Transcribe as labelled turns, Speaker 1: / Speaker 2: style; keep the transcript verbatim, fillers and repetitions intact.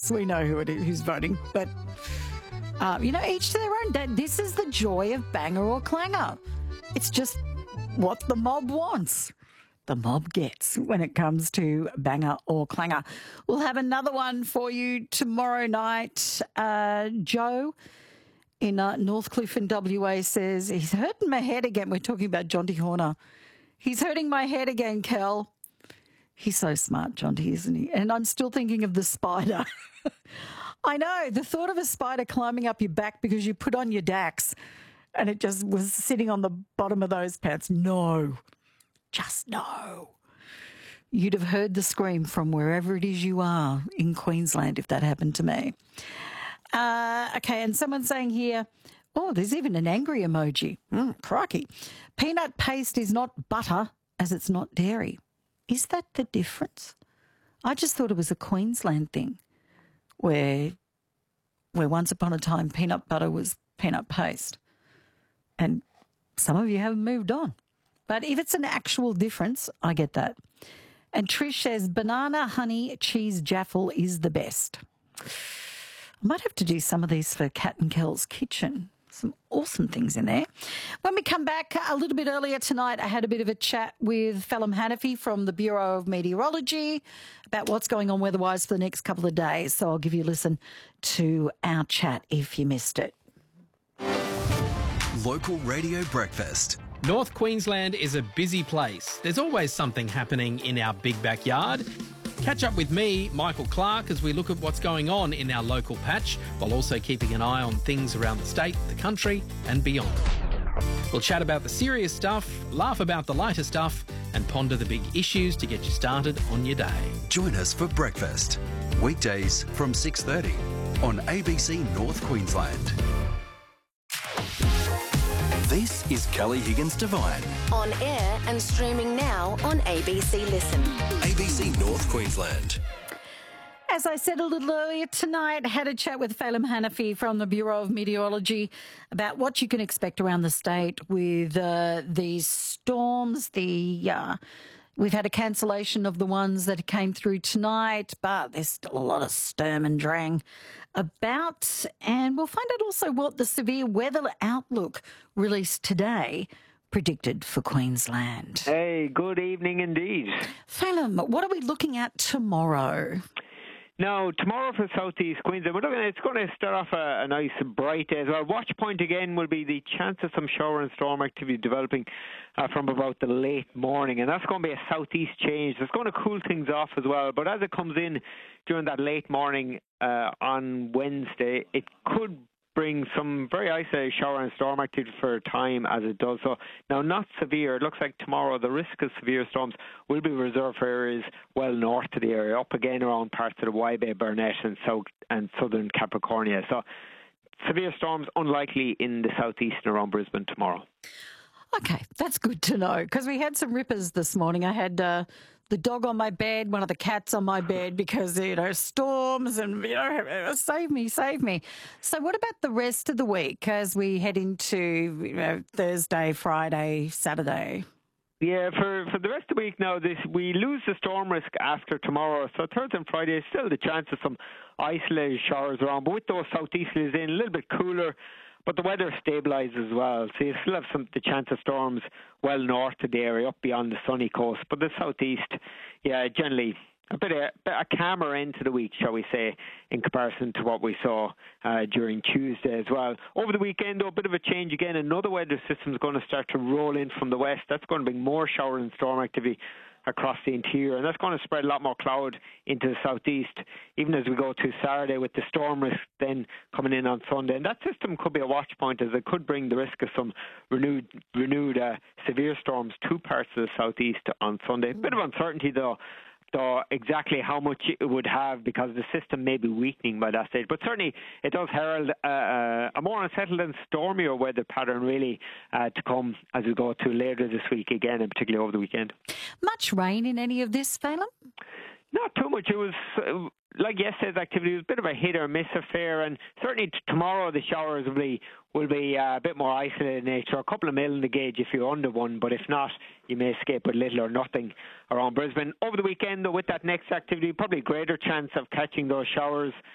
Speaker 1: Yes, we know who it is, who's voting. But, uh, you know, each to their own. That This is the joy of banger or clanger. It's just what the mob wants. The mob gets when it comes to banger or clanger. We'll have another one for you tomorrow night. Uh, Joe in uh, Northcliffe in W A says, he's hurting my head again. We're talking about Jonty Horner. He's hurting my head again, Kel. He's so smart, Jonty, isn't he? And I'm still thinking of the spider. I know, the thought of a spider climbing up your back because you put on your Dax and it just was sitting on the bottom of those pants. No. Just no. You'd have heard the scream from wherever it is you are in Queensland if that happened to me. Uh, okay, and someone's saying here, oh, there's even an angry emoji. Mm, crikey. Peanut paste is not butter as it's not dairy. Is that the difference? I just thought it was a Queensland thing where, where once upon a time peanut butter was peanut paste. And some of you haven't moved on. But if it's an actual difference, I get that. And Trish says, banana, honey, cheese, jaffle is the best. I might have to do some of these for Kat and Kel's kitchen. Some awesome things in there. When we come back a little bit earlier tonight, I had a bit of a chat with Phelim Hanafi from the Bureau of Meteorology about what's going on weather-wise for the next couple of days. So I'll give you a listen to our chat if you missed it.
Speaker 2: Local Radio Breakfast.
Speaker 3: North Queensland is a busy place. There's always something happening in our big backyard. Catch up with me, Michael Clark, as we look at what's going on in our local patch, while also keeping an eye on things around the state, the country and beyond. We'll chat about the serious stuff, laugh about the lighter stuff and ponder the big issues to get you started on your day.
Speaker 2: Join us for breakfast, weekdays from six thirty on A B C North Queensland. This is Kelly Higgins Divine.
Speaker 4: On air and streaming now on A B C Listen.
Speaker 2: A B C North Queensland.
Speaker 1: As I said a little earlier tonight, I had a chat with Phelim Hanafi from the Bureau of Meteorology about what you can expect around the state with uh, these storms. The uh, We've had a cancellation of the ones that came through tonight, but there's still a lot of sturm and drang about. And we'll find out also what the severe weather outlook released today predicted for Queensland.
Speaker 5: Hey, good evening indeed.
Speaker 1: Phelim, what are we looking at tomorrow?
Speaker 5: Now, tomorrow for southeast Queensland, we're looking at, it's going to start off a, a nice bright day as well. Watch point again will be the chance of some shower and storm activity developing uh, from about the late morning, and that's going to be a southeast change. It's going to cool things off as well, but as it comes in during that late morning uh, on Wednesday, it could bring some very isolated shower and storm activity for a time as it does. So now, not severe. It looks like tomorrow the risk of severe storms will be reserved for areas well north of the area, up again around parts of the Waibay, Burnett and south and southern Capricornia. So severe storms unlikely in the southeast and around Brisbane tomorrow.
Speaker 1: Okay, that's good to know, because we had some rippers this morning. I had uh, the dog on my bed, one of the cats on my bed, because, you know, storms and, you know, save me, save me. So what about the rest of the week as we head into, you know, Thursday, Friday, Saturday?
Speaker 5: Yeah, for, for the rest of the week now, this we lose the storm risk after tomorrow. So Thursday and Friday, still the chance of some isolated showers around, but with those southeasterlies in, a little bit cooler. But the weather stabilises as well, so you still have some the chance of storms well north of the area, up beyond the sunny coast. But the southeast, yeah, generally a bit of a calmer end to the week, shall we say, in comparison to what we saw uh, during Tuesday as well. Over the weekend, though, a bit of a change again. Another weather system is going to start to roll in from the west. That's going to bring more shower and storm activity across the interior, and that's going to spread a lot more cloud into the southeast, even as we go to Saturday, with the storm risk then coming in on Sunday. And that system could be a watch point, as it could bring the risk of some renewed renewed uh, severe storms to parts of the southeast on Sunday. A bit of uncertainty, though, though exactly how much it would have, because the system may be weakening by that stage. But certainly it does herald uh, uh, a more unsettled and stormier weather pattern really uh, to come as we go to later this week again, and particularly over the weekend.
Speaker 1: Much rain in any of this, Phelim?
Speaker 5: Not too much. It was, uh, like yesterday's activity, it was a bit of a hit or miss affair, and certainly t- tomorrow the showers will be will be uh, a bit more isolated in nature. A couple of mil in the gauge if you're under one, but if not, you may escape with little or nothing around Brisbane. Over the weekend, though, with that next activity, probably greater chance of catching those showers